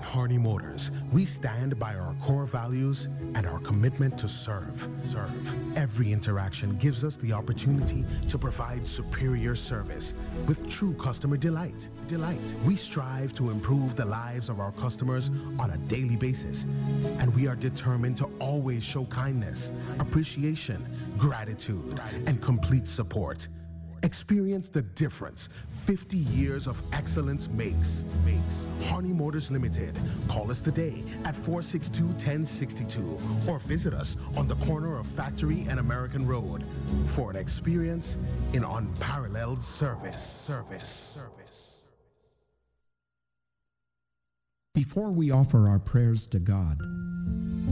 Harney Motors, we stand by our core values and our commitment to serve. Every interaction gives us the opportunity to provide superior service with true customer delight. We strive to improve the lives of our customers on a daily basis, and we are determined to always show kindness, appreciation, gratitude, and complete support. Experience the difference 50 years of excellence makes. Harney Motors Limited. Call us today at 462-1062 or visit us on the corner of Factory and American Road for an experience in unparalleled service. Before we offer our prayers to God,